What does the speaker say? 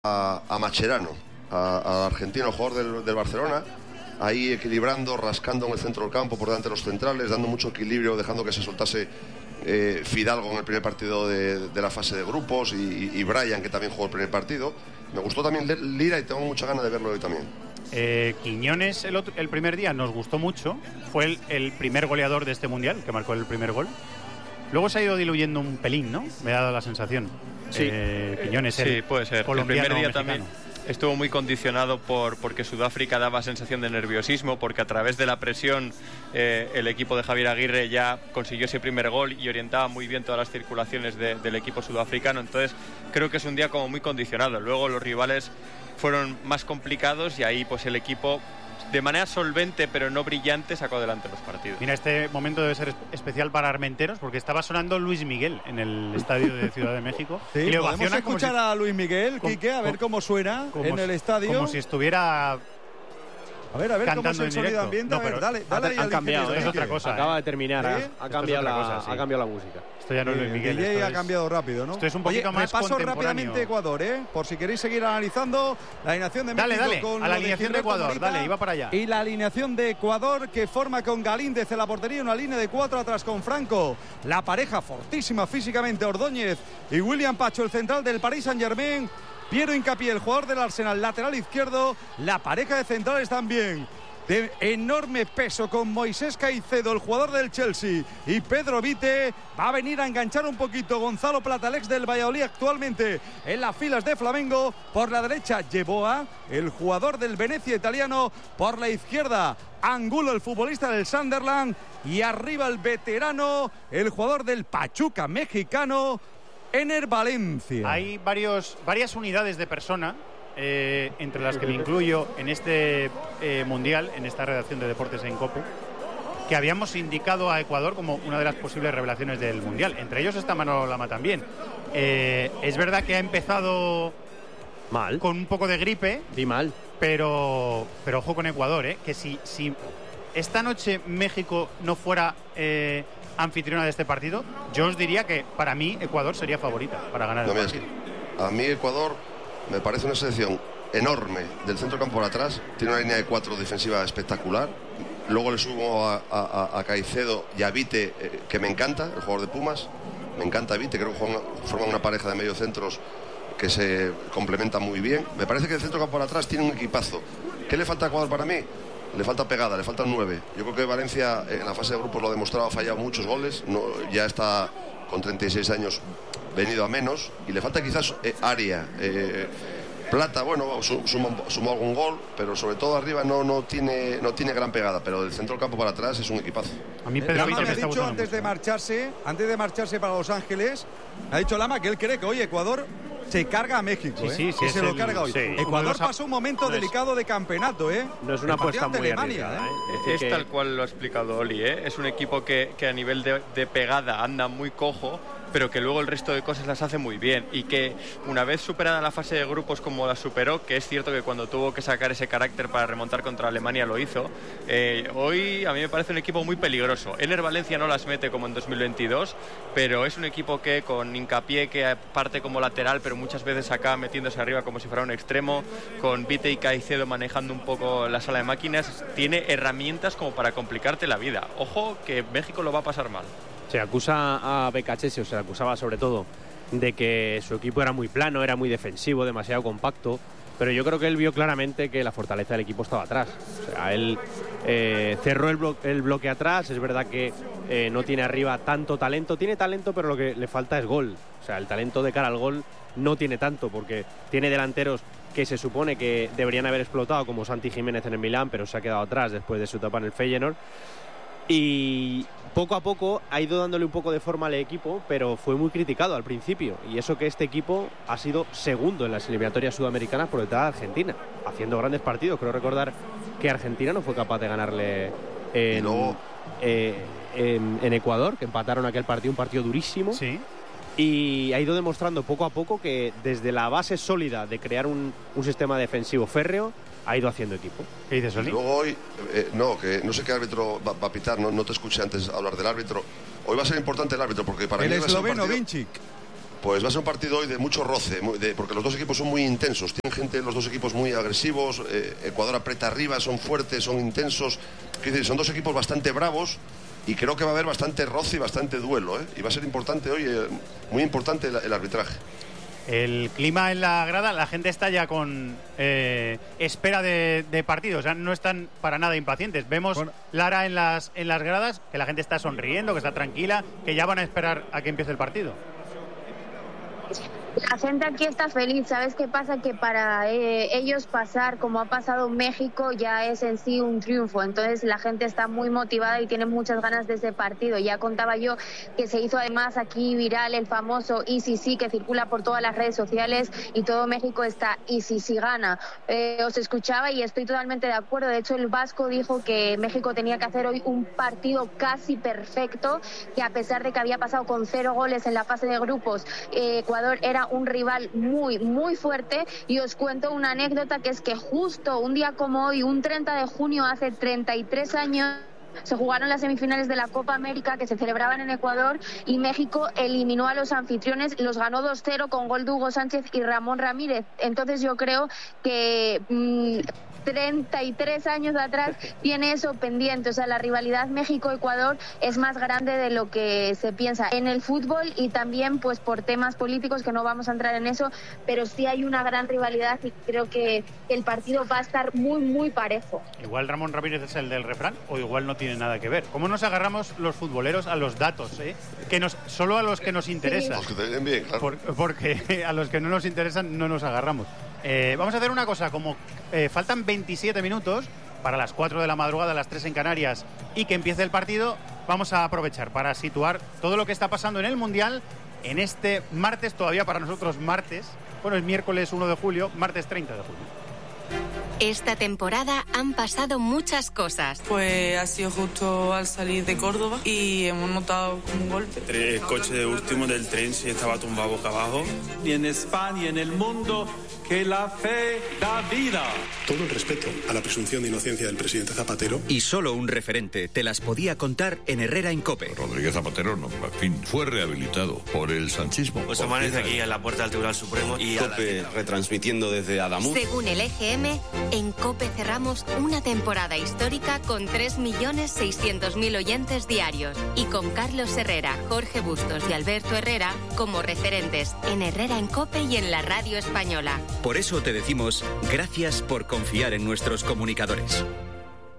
a Mascherano, al argentino, jugador del Barcelona, ahí equilibrando, rascando en el centro del campo por delante de los centrales, dando mucho equilibrio, dejando que se soltase Fidalgo en el primer partido de la fase de grupos y Brian, que también jugó el primer partido. Me gustó también Lira y tengo mucha ganas de verlo hoy también. Quiñones el primer día nos gustó mucho, fue el primer goleador de este mundial, que marcó el primer gol. Luego se ha ido diluyendo un pelín, ¿no? Me ha dado la sensación. Sí, Quiñones, sí, puede ser. El primer día mexicano también estuvo muy condicionado porque Sudáfrica daba sensación de nerviosismo, porque a través de la presión el equipo de Javier Aguirre ya consiguió ese primer gol y orientaba muy bien todas las circulaciones del equipo sudafricano. Entonces creo que es un día como muy condicionado. Luego los rivales fueron más complicados y ahí pues el equipo, de manera solvente pero no brillante, sacó adelante los partidos. Mira, este momento debe ser especial para armenteros porque estaba sonando Luis Miguel en el estadio de Ciudad de México. Sí, y le podemos escuchar a Luis Miguel, Quique, a ver cómo suena en el estadio. Como si estuviera... A ver cómo es el sonido ambiente. No, a ver, dale ahí han cambiado, es otra cosa. Acaba de terminar, ¿Sí? ha cambiado la música. Esto ya no es Luis Miguel. El DJ ha cambiado rápido, ¿no? Esto es un poquito más repaso contemporáneo. rápidamente Ecuador, por si queréis seguir analizando la alineación de México. Dale, con a la alineación de Ecuador, Morita, iba para allá. Y la alineación de Ecuador, que forma con Galíndez en la portería, una línea de 4 atrás con Franco. La pareja fortísima físicamente, Ordóñez y William Pacho, el central del Paris Saint-Germain. Piero Hincapié, el jugador del Arsenal, lateral izquierdo. La pareja de centrales también de enorme peso con Moisés Caicedo, el jugador del Chelsea, y Pedro Vite. Va a venir a enganchar un poquito Gonzalo Plata, el ex del Valladolid, actualmente en las filas de Flamengo. Por la derecha, Yeboah, el jugador del Venecia italiano. Por la izquierda, Angulo, el futbolista del Sunderland. Y arriba el veterano, el jugador del Pachuca mexicano, Ener Valencia. Hay varias unidades de persona, entre las que me incluyo en este mundial, en esta redacción de Deportes en COPE, que habíamos indicado a Ecuador como una de las posibles revelaciones del mundial. Entre ellos está Manolo Lama también. Es verdad que ha empezado mal, con un poco de gripe. Di mal. Pero ojo con Ecuador, que si esta noche México no fuera anfitriona de este partido, yo os diría que para mí Ecuador sería favorita para ganar el partido. A mí Ecuador me parece una selección enorme del centro campo por atrás. Tiene una línea de 4 defensiva espectacular. Luego le subo a Caicedo y a Vite, que me encanta, el jugador de Pumas. Me encanta Vite, creo que forman una pareja de mediocentros que se complementan muy bien. Me parece que el centro campo por atrás tiene un equipazo. ¿Qué le falta a Ecuador para mí? Le falta pegada, le faltan 9. Yo creo que Valencia en la fase de grupos lo ha demostrado, ha fallado muchos goles. Ya está con 36 años venido a menos, y le falta quizás área. Plata, bueno, sumó algún gol, pero sobre todo arriba no tiene gran pegada, pero del centro del campo para atrás es un equipazo. A mí Pedro Lama Vite me ha dicho antes de marcharse para Los Ángeles, ha dicho Lama que él cree que hoy Ecuador se carga a México, sí, que se lo carga hoy. Sí. Ecuador pasó un momento delicado de campeonato, No es una apuesta muy Alemania, arriesgada, Es tal cual lo ha explicado Oli, Es un equipo que a nivel de pegada anda muy cojo, pero que luego el resto de cosas las hace muy bien, y que una vez superada la fase de grupos como la superó, que es cierto que cuando tuvo que sacar ese carácter para remontar contra Alemania lo hizo, hoy a mí me parece un equipo muy peligroso. Ener Valencia no las mete como en 2022, pero es un equipo que con Hincapié, que parte como lateral pero muchas veces acaba metiéndose arriba como si fuera un extremo, con Vite y Caicedo manejando un poco la sala de máquinas, tiene herramientas como para complicarte la vida. Ojo que México lo va a pasar mal. Se acusa a Becachese, o se le acusaba sobre todo de que su equipo era muy plano, era muy defensivo, demasiado compacto, pero yo creo que él vio claramente que la fortaleza del equipo estaba atrás. O sea, él cerró el bloque atrás. Es verdad que no tiene arriba tanto talento, tiene talento, pero lo que le falta es gol. O sea, el talento de cara al gol no tiene tanto, porque tiene delanteros que se supone que deberían haber explotado, como Santi Jiménez en el Milán, pero se ha quedado atrás después de su etapa en el Feyenoord. Y poco a poco ha ido dándole un poco de forma al equipo, pero fue muy criticado al principio, y eso que este equipo ha sido segundo en las eliminatorias sudamericanas por detrás de Argentina, haciendo grandes partidos. Creo recordar que Argentina no fue capaz de ganarle en Ecuador, que empataron aquel partido, un partido durísimo. Sí. Y ha ido demostrando poco a poco que desde la base sólida de crear un sistema defensivo férreo, ha ido haciendo equipo. ¿Qué dices, Oli? Luego hoy, que no sé qué árbitro va a pitar, no te escuché antes hablar del árbitro. Hoy va a ser importante el árbitro, porque para el mí esloveno Vinčić. Pues va a ser un partido hoy de mucho roce, porque los dos equipos son muy intensos. Tienen gente, los dos equipos muy agresivos. Ecuador aprieta arriba, son fuertes, son intensos. Quiero decir, son dos equipos bastante bravos y creo que va a haber bastante roce y bastante duelo. Y va a ser importante hoy, muy importante el arbitraje. El clima en la grada, la gente está ya con espera de partido, o sea, no están para nada impacientes. Vemos, Lara, en las gradas, que la gente está sonriendo, que está tranquila, que ya van a esperar a que empiece el partido. La gente aquí está feliz. ¿Sabes qué pasa? Que para ellos pasar como ha pasado México ya es en sí un triunfo. Entonces la gente está muy motivada y tiene muchas ganas de ese partido. Ya contaba yo que se hizo además aquí viral el famoso ICC que circula por todas las redes sociales y todo México está ICC gana. Os escuchaba y estoy totalmente de acuerdo. De hecho, el Vasco dijo que México tenía que hacer hoy un partido casi perfecto, que a pesar de que había pasado con 0 goles en la fase de grupos, Ecuador era un rival muy, muy fuerte. Y os cuento una anécdota, que es que justo un día como hoy, un 30 de junio, hace 33 años, se jugaron las semifinales de la Copa América que se celebraban en Ecuador y México eliminó a los anfitriones, los ganó 2-0 con gol de Hugo Sánchez y Ramón Ramírez. Entonces yo creo que 33 años atrás tiene eso pendiente. O sea, la rivalidad México-Ecuador es más grande de lo que se piensa en el fútbol y también pues por temas políticos, que no vamos a entrar en eso, pero sí hay una gran rivalidad y creo que el partido va a estar muy, muy parejo. Igual Ramón Ramírez es el del refrán o igual no tiene nada que ver. ¿Cómo nos agarramos los futboleros a los datos? Que solo a los que nos interesan. Los que te vienen bien, claro. Porque a los que no nos interesan no nos agarramos. Vamos a hacer una cosa, como faltan 27 minutos para las 4 de la madrugada, las 3 en Canarias, y que empiece el partido, vamos a aprovechar para situar todo lo que está pasando en el Mundial en este martes, todavía para nosotros martes, bueno, es miércoles 1 de julio, martes 30 de julio. Esta temporada han pasado muchas cosas. Pues ha sido justo al salir de Córdoba y hemos notado como un golpe. El coche de último del tren se estaba tumbado boca abajo. Y en España y en el mundo, que la fe da vida. Todo el respeto a la presunción de inocencia del presidente Zapatero. Y solo un referente te las podía contar en Herrera en COPE. Rodríguez Zapatero, no, en fin, fue rehabilitado por el sanchismo. Pues amanece aquí en la puerta del Tribunal Supremo y COPE retransmitiendo desde Adamuz. Según el EGM, en COPE cerramos una temporada histórica con 3.600.000 oyentes diarios y con Carlos Herrera, Jorge Bustos y Alberto Herrera como referentes en Herrera en COPE y en la radio española. Por eso te decimos gracias por confiar en nuestros comunicadores.